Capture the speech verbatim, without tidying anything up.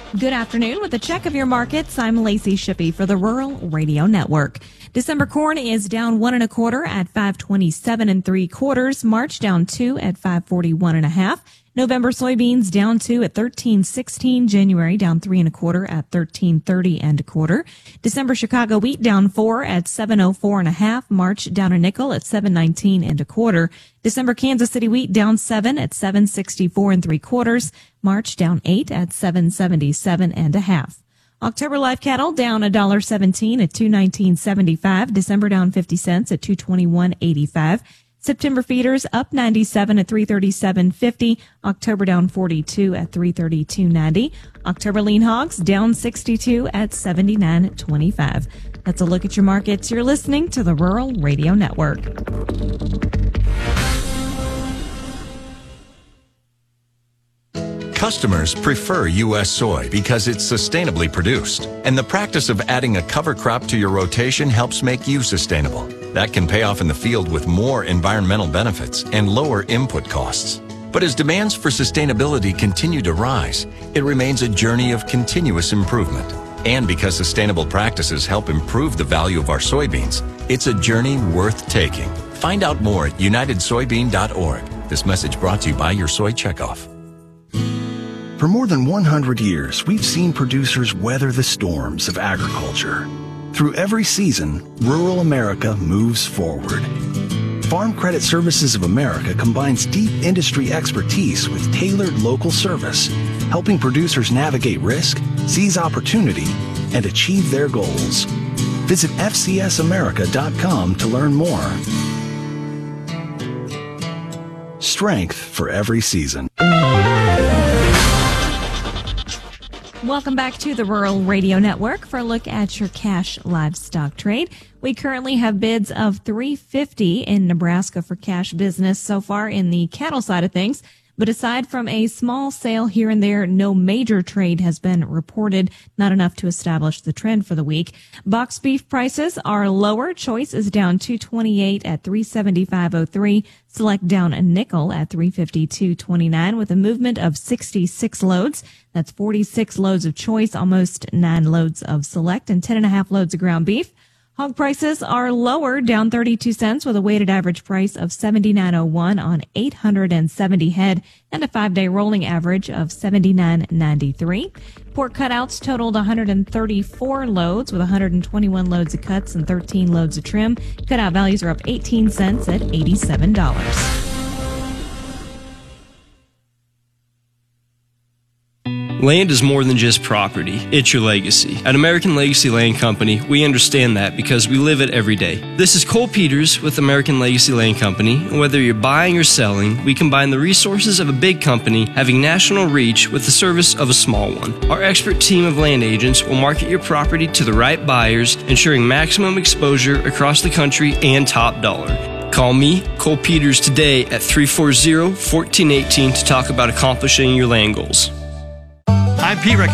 Good afternoon. With a check of your markets, I'm Lacey Shippey for the Rural Radio Network. December corn is down one and a quarter at five twenty-seven and three quarters. March down two at five forty-one and a half. November soybeans down two at thirteen sixteen. January down three and a quarter at thirteen thirty and a quarter. December Chicago wheat down four at seven oh four and a half. March down a nickel at seven nineteen and a quarter. December Kansas City wheat down seven at seven sixty-four and three quarters. March down eight at seven seventy-seven and a half. October live cattle down one dollar seventeen at two nineteen seventy-five. December down fifty cents at two twenty-one eighty-five. September feeders up ninety-seven at three thirty-seven fifty. October down forty-two at three thirty-two ninety. October lean hogs down sixty-two at seventy-nine twenty-five. That's a look at your markets. You're listening to the Rural Radio Network. Customers prefer U S soy because it's sustainably produced, and the practice of adding a cover crop to your rotation helps make you sustainable. That can pay off in the field with more environmental benefits and lower input costs. But as demands for sustainability continue to rise, it remains a journey of continuous improvement. And because sustainable practices help improve the value of our soybeans, it's a journey worth taking. Find out more at united soybean dot org. This message brought to you by your Soy Checkoff. For more than one hundred years, we've seen producers weather the storms of agriculture. Through every season, rural America moves forward. Farm Credit Services of America combines deep industry expertise with tailored local service, helping producers navigate risk, seize opportunity, and achieve their goals. Visit F C S America dot com to learn more. Strength for every season. Welcome back to the Rural Radio Network for a look at your cash livestock trade. We currently have bids of three fifty in Nebraska for cash business so far in the cattle side of things. But aside from a small sale here and there, no major trade has been reported, not enough to establish the trend for the week. Box beef prices are lower. Choice is down two twenty-eight at three seventy-five oh three. Select down a nickel at three fifty-two twenty-nine with a movement of sixty-six loads. That's forty-six loads of choice, almost nine loads of select, and ten and a half loads of ground beef. Hog prices are lower, down thirty-two cents with a weighted average price of seventy-nine oh one on eight hundred seventy head and a five-day rolling average of seventy-nine ninety-three. Pork cutouts totaled one hundred thirty-four loads with one hundred twenty-one loads of cuts and thirteen loads of trim. Cutout values are up eighteen cents at eighty-seven dollars. Land is more than just property, it's your legacy. At American Legacy Land Company, we understand that because we live it every day. This is Cole Peters with American Legacy Land Company, and whether you're buying or selling, we combine the resources of a big company having national reach with the service of a small one. Our expert team of land agents will market your property to the right buyers, ensuring maximum exposure across the country and top dollar. Call me, Cole Peters, today at three four zero, one four one eight to talk about accomplishing your land goals. I'm Pete Rick.